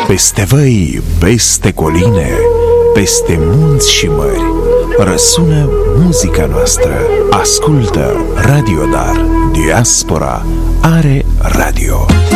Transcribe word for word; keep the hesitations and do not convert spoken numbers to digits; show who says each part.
Speaker 1: Peste văi, peste coline, peste munți și mări, răsună muzica noastră. Ascultă Radio Dar. Diaspora are radio.